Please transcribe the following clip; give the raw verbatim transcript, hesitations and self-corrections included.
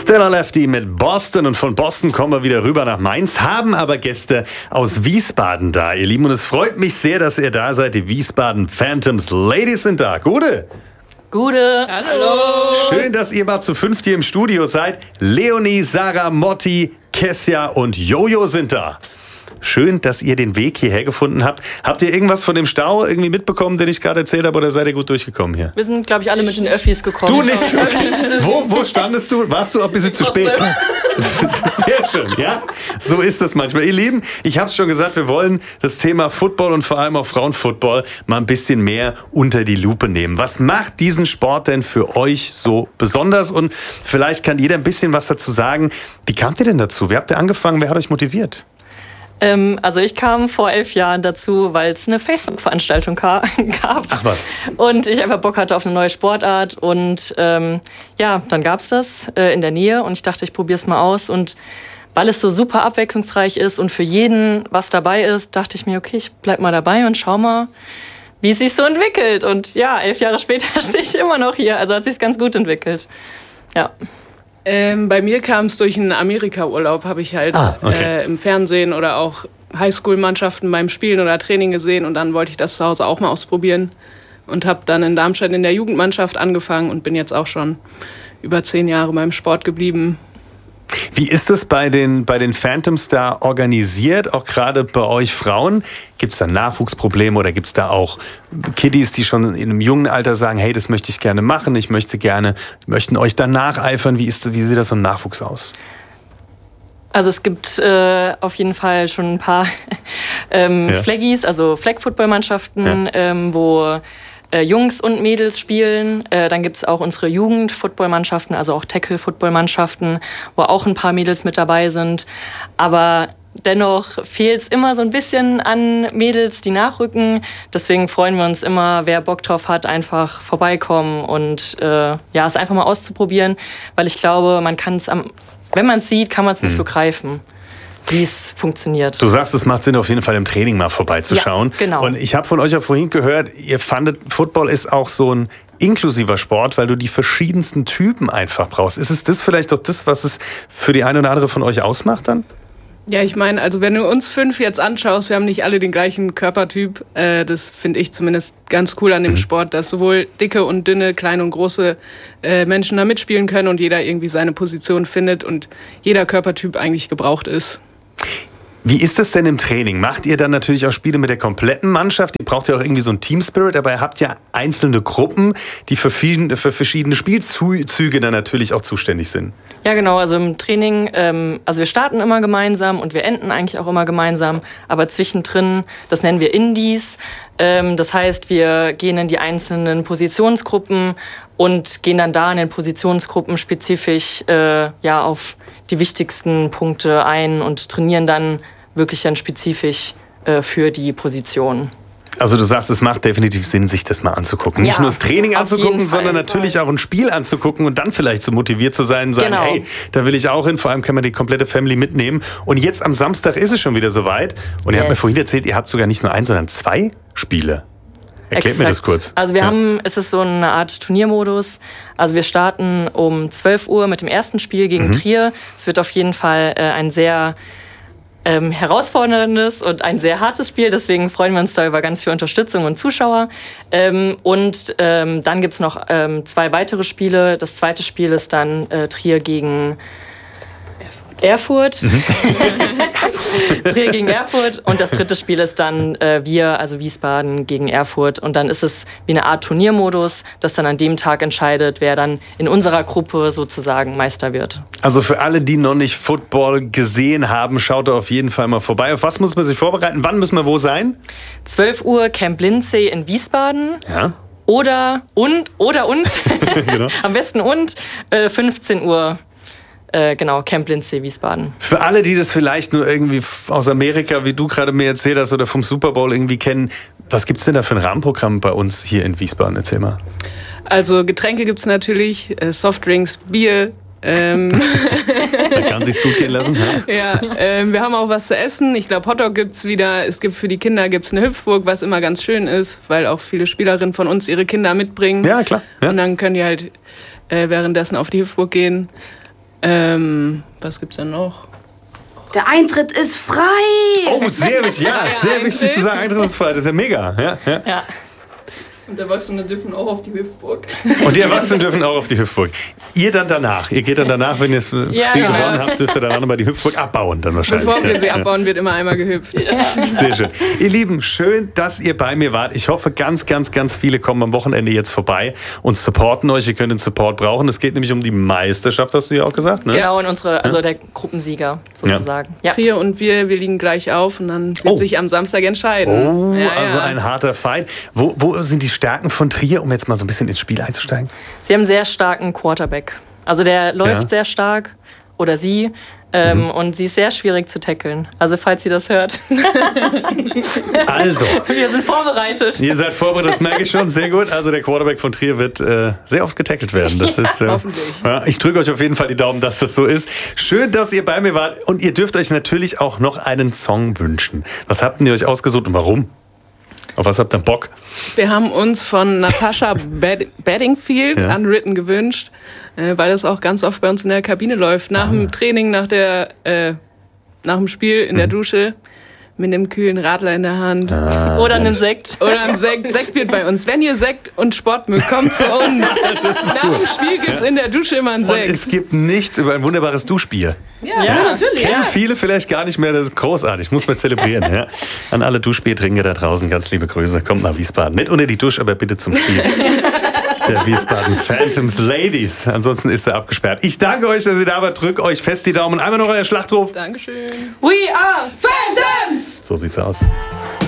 Stella Lefty mit Boston, und von Boston kommen wir wieder rüber nach Mainz, haben aber Gäste aus Wiesbaden da, ihr Lieben, und es freut mich sehr, dass ihr da seid, die Wiesbaden Phantoms. Ladies sind da. Gute. Gute. Hallo. Schön, dass ihr mal zu fünft hier im Studio seid. Leonie, Sarah, Motti, Kessia und Jojo sind da. Schön, dass ihr den Weg hierher gefunden habt. Habt ihr irgendwas von dem Stau irgendwie mitbekommen, den ich gerade erzählt habe, oder seid ihr gut durchgekommen hier? Wir sind, glaube ich, alle mit den Öffis gekommen. Du nicht? Okay. wo, wo standest du? Warst du ein bisschen zu spät? Sehr schön, ja? So ist das manchmal. Ihr Lieben, ich habe es schon gesagt, wir wollen das Thema Football und vor allem auch Frauenfootball mal ein bisschen mehr unter die Lupe nehmen. Was macht diesen Sport denn für euch so besonders? Und vielleicht kann jeder ein bisschen was dazu sagen. Wie kamt ihr denn dazu? Wer habt ihr angefangen? Wer hat euch motiviert? Ähm, also ich kam vor elf Jahren dazu, weil es eine Facebook-Veranstaltung gab. Ach was. Und ich einfach Bock hatte auf eine neue Sportart. Und ähm, ja, dann gab es das äh, in der Nähe und ich dachte, ich probiere es mal aus. Und weil es so super abwechslungsreich ist und für jeden was dabei ist, dachte ich mir, okay, ich bleib mal dabei und schau mal, wie es sich so entwickelt. Und ja, elf Jahre später stehe ich immer noch hier. Also hat sich ganz gut entwickelt. Ja. Ähm, bei mir kam es durch einen Amerika-Urlaub, habe ich halt ah, okay. äh, im Fernsehen oder auch Highschool-Mannschaften beim Spielen oder Training gesehen, und dann wollte ich das zu Hause auch mal ausprobieren und habe dann in Darmstadt in der Jugendmannschaft angefangen und bin jetzt auch schon über zehn Jahre beim Sport geblieben. Wie ist es bei den, bei den Phantoms da organisiert, auch gerade bei euch Frauen? Gibt es da Nachwuchsprobleme oder gibt es da auch Kiddies, die schon in einem jungen Alter sagen, hey, das möchte ich gerne machen, ich möchte gerne, möchten euch da nacheifern? Wie, ist, wie sieht das so im Nachwuchs aus? Also es gibt äh, auf jeden Fall schon ein paar ähm, ja. Flaggies, also Flag-Football-Mannschaften, ja. ähm, wo äh, Jungs und Mädels spielen. Äh, dann gibt es auch unsere Jugend-Football-Mannschaften, also auch Tackle-Football-Mannschaften, wo auch ein paar Mädels mit dabei sind. Aber dennoch fehlt es immer so ein bisschen an Mädels, die nachrücken. Deswegen freuen wir uns immer, wer Bock drauf hat, einfach vorbeikommen und äh, ja, es einfach mal auszuprobieren. Weil ich glaube, man kann es am wenn man es sieht, kann man es nicht hm. so greifen, wie es funktioniert. Du sagst, es macht Sinn, auf jeden Fall im Training mal vorbeizuschauen. Ja, genau. Und ich habe von euch ja vorhin gehört, ihr fandet, Football ist auch so ein inklusiver Sport, weil du die verschiedensten Typen einfach brauchst. Ist es das vielleicht doch das, was es für die eine oder andere von euch ausmacht dann? Ja, ich meine, also wenn du uns fünf jetzt anschaust, wir haben nicht alle den gleichen Körpertyp. Äh, das finde ich zumindest ganz cool an dem mhm. Sport, dass sowohl dicke und dünne, kleine und große äh, Menschen da mitspielen können und jeder irgendwie seine Position findet und jeder Körpertyp eigentlich gebraucht ist. Wie ist das denn im Training? Macht ihr dann natürlich auch Spiele mit der kompletten Mannschaft? Ihr braucht ja auch irgendwie so einen Team-Spirit, aber ihr habt ja einzelne Gruppen, die für, viel, für verschiedene Spielzüge dann natürlich auch zuständig sind. Ja, genau. Also im Training, ähm, also wir starten immer gemeinsam und wir enden eigentlich auch immer gemeinsam. Aber zwischendrin, das nennen wir Indies. Ähm, das heißt, wir gehen in die einzelnen Positionsgruppen und gehen dann da in den Positionsgruppen spezifisch äh, ja, auf die wichtigsten Punkte ein und trainieren dann wirklich dann spezifisch äh, für die Position. Also du sagst, es macht definitiv Sinn, sich das mal anzugucken. Ja, Nicht nur das Training anzugucken, sondern Fall. natürlich auch ein Spiel anzugucken und dann vielleicht so motiviert zu sein und sagen, genau. hey, da will ich auch hin. Vor allem kann man die komplette Family mitnehmen. Und jetzt am Samstag ist es schon wieder soweit. Und yes. ihr habt mir vorhin erzählt, ihr habt sogar nicht nur ein, sondern zwei Spiele. Erklärt mir das kurz. Also wir ja. haben, es ist so eine Art Turniermodus. Also wir starten um zwölf Uhr mit dem ersten Spiel gegen mhm. Trier. Es wird auf jeden Fall äh, ein sehr ähm, herausforderndes und ein sehr hartes Spiel. Deswegen freuen wir uns da über ganz viel Unterstützung und Zuschauer. Ähm, und ähm, dann gibt es noch ähm, zwei weitere Spiele. Das zweite Spiel ist dann äh, Trier gegen Erfurt. Mhm. Trier gegen Erfurt. Und das dritte Spiel ist dann äh, wir, also Wiesbaden gegen Erfurt. Und dann ist es wie eine Art Turniermodus, das dann an dem Tag entscheidet, wer dann in unserer Gruppe sozusagen Meister wird. Also für alle, die noch nicht Football gesehen haben, schaut da auf jeden Fall mal vorbei. Auf was muss man sich vorbereiten? Wann müssen wir wo sein? zwölf Uhr Camp Lindsay in Wiesbaden. Ja. Oder und, oder und, genau. am besten und, äh, fünfzehn Uhr. Äh, genau, Camp Lindsay, Wiesbaden. Für alle, die das vielleicht nur irgendwie aus Amerika, wie du gerade mir erzählt hast, oder vom Super Bowl irgendwie kennen, was gibt es denn da für ein Rahmenprogramm bei uns hier in Wiesbaden? Erzähl mal. Also Getränke gibt es natürlich, äh, Softdrinks, Bier. Ähm da kann sich's gut gehen lassen. Ja, ja äh, wir haben auch was zu essen. Ich glaube, Hotdog gibt es wieder. Es gibt für die Kinder gibt's eine Hüpfburg, was immer ganz schön ist, weil auch viele Spielerinnen von uns ihre Kinder mitbringen. Ja, klar. Ja. Und dann können die halt äh, währenddessen auf die Hüpfburg gehen. Ähm, was gibt's denn noch? Der Eintritt ist frei! Oh, sehr wichtig, ja, sehr Eintritt. wichtig zu sagen, Eintritt ist frei, das ist ja mega. Ja, ja. Ja. Und Erwachsene dürfen auch auf die Hüpfburg. Und die Erwachsenen dürfen auch auf die Hüpfburg. Ihr dann danach, ihr geht dann danach, wenn ihr das Spiel Ja, gewonnen ja. habt, dürft ihr dann auch nochmal die Hüpfburg abbauen dann wahrscheinlich. Bevor wir sie Ja, ja. abbauen, wird immer einmal gehüpft. Sehr schön. Ihr Lieben, schön, dass ihr bei mir wart. Ich hoffe, ganz, ganz, ganz viele kommen am Wochenende jetzt vorbei und supporten euch. Ihr könnt den Support brauchen. Es geht nämlich um die Meisterschaft, hast du ja auch gesagt, ne? Genau, und unsere, also der Gruppensieger sozusagen. Ja. Trier und wir, wir liegen gleich auf und dann wird Oh. sich am Samstag entscheiden. Oh, Ja, also ja. ein harter Fight. Wo, wo sind die Stärken von Trier, um jetzt mal so ein bisschen ins Spiel einzusteigen? Sie haben einen sehr starken Quarterback. Also der läuft Ja. sehr stark oder sie. Ähm, Mhm. Und sie ist sehr schwierig zu tackeln. Also falls ihr das hört. Also, Wir sind vorbereitet. ihr seid vorbereitet, das merke ich schon, sehr gut. Also der Quarterback von Trier wird äh, sehr oft getackelt werden. Das ist, äh, Hoffentlich. Ja, ich drücke euch auf jeden Fall die Daumen, dass das so ist. Schön, dass ihr bei mir wart. Und ihr dürft euch natürlich auch noch einen Song wünschen. Was habt ihr euch ausgesucht und warum? Auf was habt ihr Bock? Wir haben uns von Natasha Bed Bedingfield Ja. Unwritten gewünscht, äh, weil das auch ganz oft bei uns in der Kabine läuft. Nach dem Training, nach, der, äh, nach dem Spiel in der Dusche mit einem kühlen Radler in der Hand. Oder einen Sekt. Oder ein Sekt. Sekt wird bei uns. Wenn ihr Sekt und Sport mögt, kommt zu uns. Nach dem Spiel gibt es in der Dusche immer einen Und Sekt. es gibt nichts über ein wunderbares Duschbier. Ja, natürlich. Kennen Ja. viele vielleicht gar nicht mehr, das ist großartig, muss man zelebrieren. Ja. An alle Duschbiertrinker da draußen, ganz liebe Grüße. Kommt nach Wiesbaden. Nicht unter die Dusche, aber bitte zum Spiel. Der Wiesbaden Phantoms Ladies. Ansonsten ist er abgesperrt. Ich danke euch, dass ihr da wart. Drückt euch fest die Daumen. Einmal noch euer Schlachtruf. Dankeschön. We are Phantoms! So sieht's aus.